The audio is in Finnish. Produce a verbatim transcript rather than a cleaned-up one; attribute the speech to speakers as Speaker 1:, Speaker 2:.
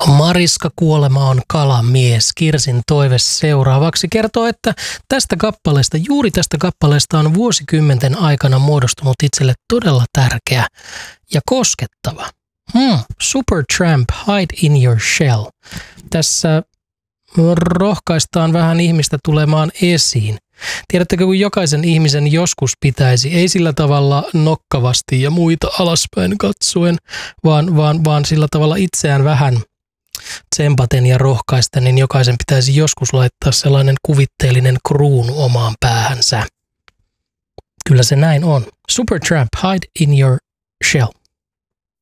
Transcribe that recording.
Speaker 1: Mariska Kuolema on kalamies. Kirsin toive seuraavaksi kertoo, että tästä kappaleesta, juuri tästä kappaleesta on vuosikymmenten aikana muodostunut itselle todella tärkeä ja koskettava. Hmm, Supertramp, Hide in Your Shell. Tässä rohkaistaan vähän ihmistä tulemaan esiin. Tiedättekö, kun jokaisen ihmisen joskus pitäisi, ei sillä tavalla nokkavasti ja muita alaspäin katsoen, vaan, vaan, vaan sillä tavalla itseään vähän tsempaten ja rohkaisten, niin jokaisen pitäisi joskus laittaa sellainen kuvitteellinen kruunu omaan päähänsä. Kyllä se näin on. Supertramp, Hide in Your Shell.